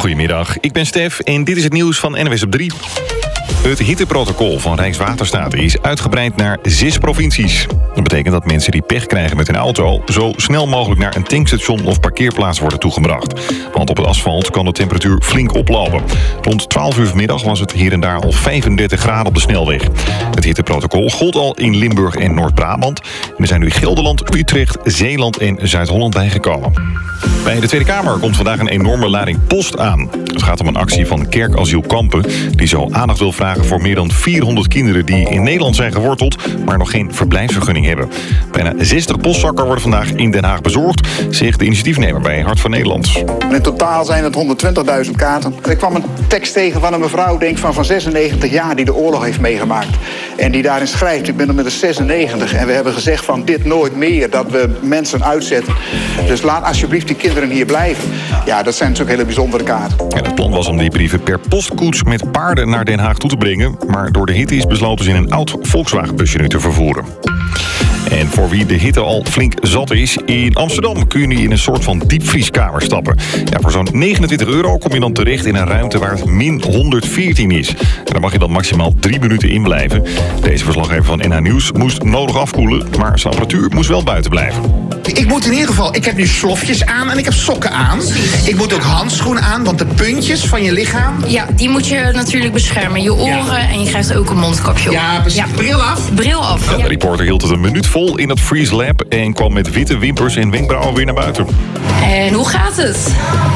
Goedemiddag, ik ben Stef en dit is het nieuws van NWS op 3. Het hitteprotocol van Rijkswaterstaat is uitgebreid naar 6 provincies. Dat betekent dat mensen die pech krijgen met hun auto zo snel mogelijk naar een tankstation of parkeerplaats worden toegebracht. Want op het asfalt kan de temperatuur flink oplopen. Rond 12 uur vanmiddag was het hier en daar al 35 graden op de snelweg. Het hitteprotocol gold al in Limburg en Noord-Brabant. En er zijn nu Gelderland, Utrecht, Zeeland en Zuid-Holland bijgekomen. Bij de Tweede Kamer komt vandaag een enorme lading post aan. Het gaat om een actie van Kerkasiel Kampen, die zo aandacht wil vragen voor meer dan 400 kinderen die in Nederland zijn geworteld, maar nog geen verblijfsvergunning hebben. Bijna 60 postzakken worden vandaag in Den Haag bezorgd, zegt de initiatiefnemer bij Hart van Nederland. In totaal zijn het 120.000 kaarten. Ik kwam een tekst tegen van een mevrouw, denk van 96 jaar, die de oorlog heeft meegemaakt. En die daarin schrijft, ik ben er met de 96 en we hebben gezegd van dit nooit meer, dat we mensen uitzetten. Dus laat alsjeblieft die kinderen hier blijven. Ja, dat zijn natuurlijk hele bijzondere kaarten. Ja, het plan was om die brieven per postkoets met paarden naar Den Haag toe te brengen, maar door de hitte is besloten ze in een oud Volkswagenbusje nu te vervoeren. En voor wie de hitte al flink zat is, in Amsterdam kun je nu in een soort van diepvrieskamer stappen. Ja, voor zo'n €29 kom je dan terecht in een ruimte waar het min 114 is. En daar mag je dan maximaal 3 minuten in blijven. Deze verslaggever van NH Nieuws moest nodig afkoelen, maar zijn apparatuur moest wel buiten blijven. Ik heb nu slofjes aan en ik heb sokken aan. Ik moet ook handschoenen aan, want de puntjes van je lichaam... Ja, die moet je natuurlijk beschermen. Je oren en je krijgt ook een mondkapje op. Ja, precies. Ja. Bril af. Bril af. Ja, de reporter hield het een minuut vol in het Freeze Lab en kwam met witte wimpers en wenkbrauwen weer naar buiten. En hoe gaat het?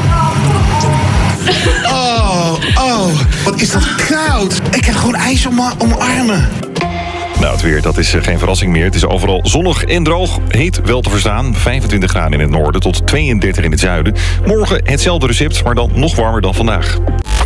Oh, wat is dat koud. Ik heb gewoon ijs om mijn armen. Nou, het weer, dat is geen verrassing meer. Het is overal zonnig en droog. Heet wel te verstaan. 25 graden in het noorden tot 32 in het zuiden. Morgen hetzelfde recept, maar dan nog warmer dan vandaag.